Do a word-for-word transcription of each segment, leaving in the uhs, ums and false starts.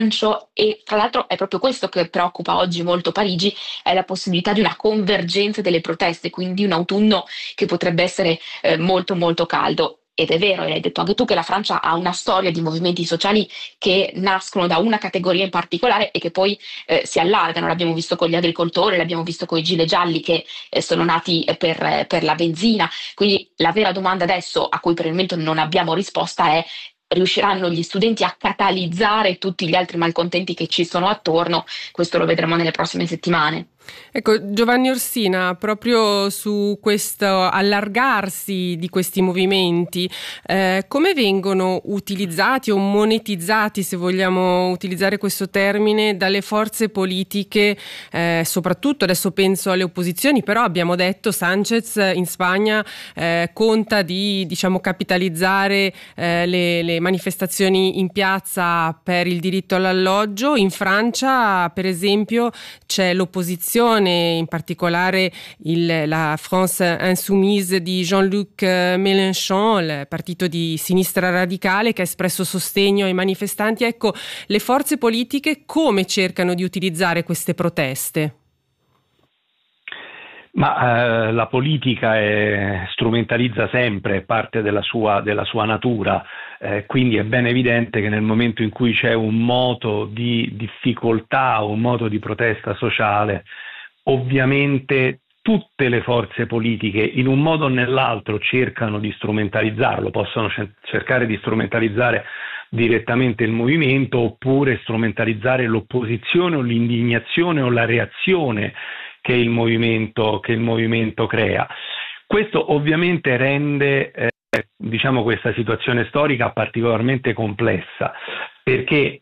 e tra l'altro è proprio questo che preoccupa oggi molto Parigi, è la possibilità di una convergenza delle proteste, quindi un autunno che potrebbe essere eh, molto molto caldo. Ed è vero, e hai detto anche tu, che la Francia ha una storia di movimenti sociali che nascono da una categoria in particolare e che poi eh, si allargano. L'abbiamo visto con gli agricoltori, l'abbiamo visto con i gilet gialli che eh, sono nati eh, per, eh, per la benzina. Quindi la vera domanda adesso, a cui per il momento non abbiamo risposta, è: riusciranno gli studenti a catalizzare tutti gli altri malcontenti che ci sono attorno? Questo lo vedremo nelle prossime settimane. Ecco, Giovanni Orsina, proprio su questo allargarsi di questi movimenti, eh, come vengono utilizzati o monetizzati, se vogliamo utilizzare questo termine, dalle forze politiche, eh, soprattutto adesso penso alle opposizioni, però abbiamo detto Sanchez in Spagna eh, conta di, diciamo, capitalizzare eh, le, le manifestazioni in piazza per il diritto all'alloggio. In Francia, per esempio, c'è l'opposizione, in particolare il, la France Insoumise di Jean-Luc Mélenchon, il partito di sinistra radicale, che ha espresso sostegno ai manifestanti. Ecco, le forze politiche come cercano di utilizzare queste proteste? Ma eh, la politica è, strumentalizza sempre parte della sua, della sua natura, eh, quindi è ben evidente che nel momento in cui c'è un moto di difficoltà o un moto di protesta sociale, ovviamente tutte le forze politiche in un modo o nell'altro cercano di strumentalizzarlo, possono c- cercare di strumentalizzare direttamente il movimento oppure strumentalizzare l'opposizione o l'indignazione o la reazione che il movimento, che il movimento crea. Questo ovviamente rende eh, diciamo questa situazione storica particolarmente complessa, perché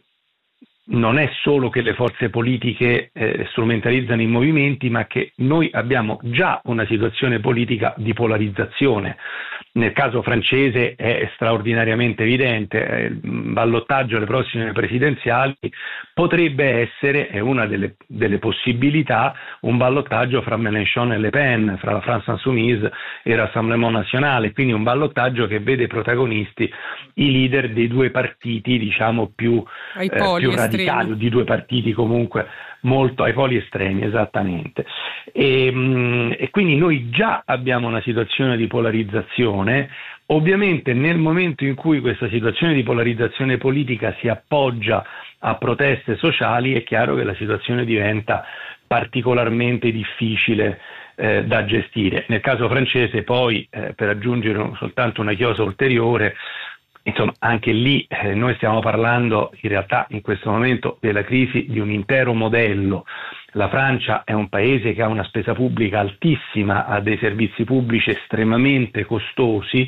non è solo che le forze politiche eh, strumentalizzano i movimenti, ma che noi abbiamo già una situazione politica di polarizzazione. Nel caso francese è straordinariamente evidente, eh, il ballottaggio alle prossime presidenziali potrebbe essere, è una delle, delle possibilità, un ballottaggio fra Mélenchon e Le Pen, fra la France Insoumise e il Rassemblement National, quindi un ballottaggio che vede protagonisti i leader dei due partiti, diciamo, più, Ai eh, poli più estremi. radicali, di due partiti comunque molto ai poli estremi, esattamente. E, mh, e quindi noi già abbiamo una situazione di polarizzazione. Ovviamente nel momento in cui questa situazione di polarizzazione politica si appoggia a proteste sociali, è chiaro che la situazione diventa particolarmente difficile eh, da gestire. Nel caso francese poi, eh, per aggiungere un, soltanto una chiosa ulteriore, insomma, anche lì eh, noi stiamo parlando in realtà in questo momento della crisi di un intero modello. La Francia è un paese che ha una spesa pubblica altissima, ha dei servizi pubblici estremamente costosi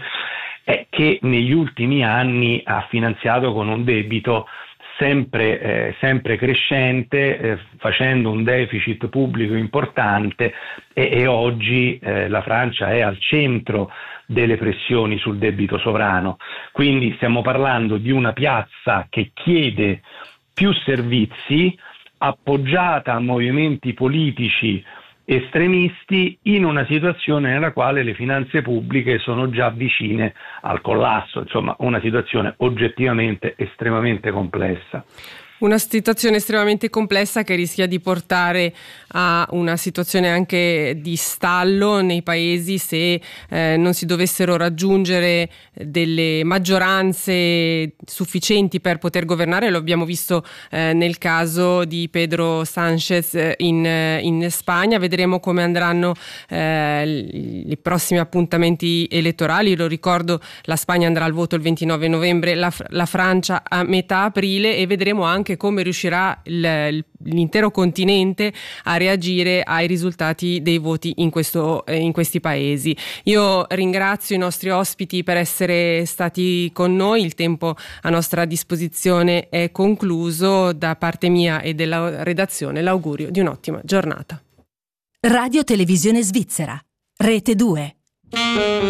e che negli ultimi anni ha finanziato con un debito sempre, eh, sempre crescente, eh, facendo un deficit pubblico importante e, e oggi eh, la Francia è al centro delle pressioni sul debito sovrano. Quindi stiamo parlando di una piazza che chiede più servizi, appoggiata a movimenti politici estremisti, in una situazione nella quale le finanze pubbliche sono già vicine al collasso, insomma una situazione oggettivamente estremamente complessa. Una situazione estremamente complessa che rischia di portare a una situazione anche di stallo nei paesi se eh, non si dovessero raggiungere delle maggioranze sufficienti per poter governare. Lo abbiamo visto eh, nel caso di Pedro Sánchez in, in Spagna. Vedremo come andranno eh, i prossimi appuntamenti elettorali. Lo ricordo, la Spagna andrà al voto il ventinove novembre, la, la Francia a metà aprile, e vedremo anche come riuscirà il, l'intero continente a reagire ai risultati dei voti in, questo, eh, in questi paesi. Io ringrazio i nostri ospiti per essere stati con noi, il tempo a nostra disposizione è concluso. Da parte mia e della redazione l'augurio di un'ottima giornata. Radio Televisione Svizzera, Rete due.